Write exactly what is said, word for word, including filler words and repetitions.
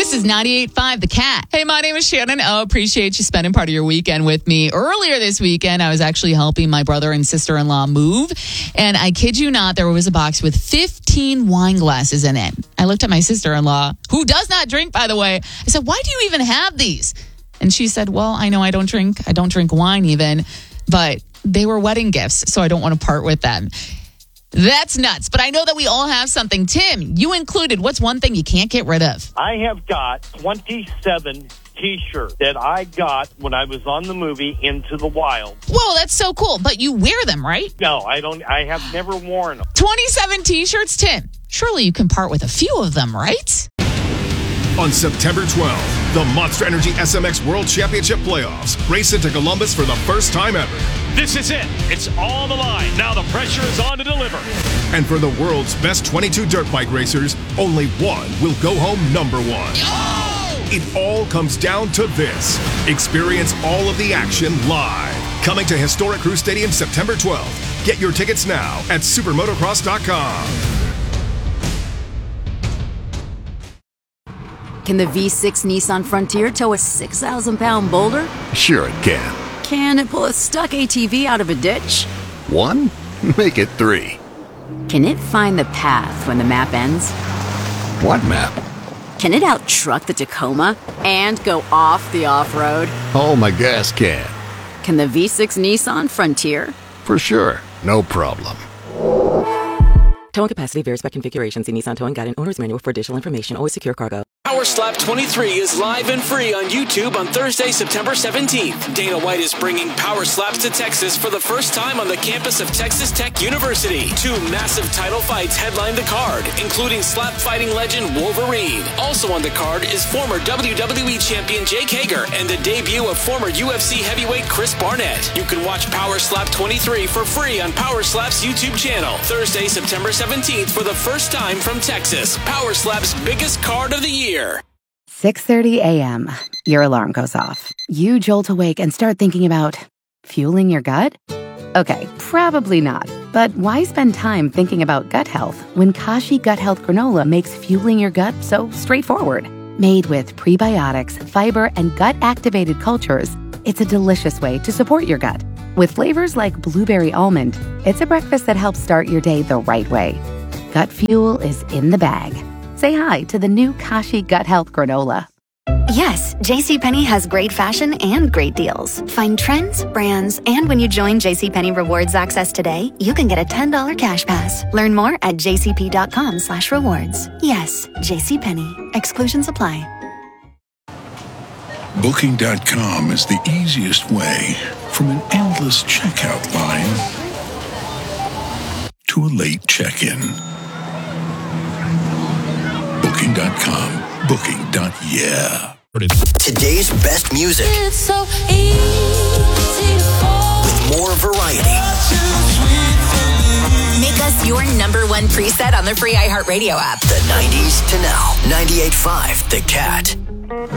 This is ninety-eight point five The Cat. Hey, my name is Shannon. Oh, appreciate you spending part of your weekend with me. Earlier this weekend, I was actually helping my brother and sister-in-law move. And I kid you not, there was a box with fifteen wine glasses in it. I looked at my sister-in-law, who does not drink, by the way. I said, why do you even have these? And she said, well, I know I don't drink. I don't drink wine even, but they were wedding gifts, so I don't want to part with them. That's nuts. But I know that we all have something. Tim, you included. What's one thing you can't get rid of? I have got twenty-seven T-shirts that I got when I was on the movie Into the Wild. Whoa, that's so cool. But you wear them, right? No, I don't. I have never worn them. twenty-seven T-shirts, Tim. Surely you can part with a few of them, right? On September twelfth, the Monster Energy S M X World Championship Playoffs race into Columbus for the first time ever. This is it. It's on the line. Now the pressure is on to deliver. And for the world's best twenty-two dirt bike racers, only one will go home number one. Oh! It all comes down to this. Experience all of the action live. Coming to Historic Crew Stadium September twelfth. Get your tickets now at supermotocross dot com. Can the V six Nissan Frontier tow a six thousand pound boulder? Sure it can. Can it pull a stuck A T V out of a ditch? One? Make it three. Can it find the path when the map ends? What map? Can it out-truck the Tacoma and go off the off-road? Oh, my gas can. Can the V six Nissan Frontier? For sure. No problem. Towing capacity varies by configuration. See Nissan Towing Guide and Owner's Manual for additional information. Always secure cargo. Power Slap twenty-three is live and free on YouTube on Thursday, September seventeenth. Dana White is bringing Power Slaps to Texas for the first time on the campus of Texas Tech University. Two massive title fights headline the card, including slap fighting legend Wolverine. Also on the card is former W W E champion Jake Hager and the debut of former U F C heavyweight Chris Barnett. You can watch Power Slap twenty-three for free on Power Slap's YouTube channel. Thursday, September seventeenth for the first time from Texas. Power Slap's biggest card of the year. six thirty a.m. Your alarm goes off. You jolt awake and start thinking about fueling your gut? Okay, probably not. But why spend time thinking about gut health when Kashi Gut Health Granola makes fueling your gut so straightforward? Made with prebiotics, fiber, and gut-activated cultures, it's a delicious way to support your gut. With flavors like blueberry almond, it's a breakfast that helps start your day the right way. Gut fuel is in the bag. Say hi to the new Kashi Gut Health Granola. Yes, JCPenney has great fashion and great deals. Find trends, brands, and when you join JCPenney Rewards Access today, you can get a ten dollars cash pass. Learn more at jcp.com slash rewards. Yes, JCPenney. Exclusions apply. Booking dot com is the easiest way from an endless checkout line to a late check-in. Booking dot com. Booking. Yeah. Today's best music. It's so easy to fall. With more variety. Make us your number one preset on the free iHeartRadio app. The nineties to now. ninety-eight point five The Cat.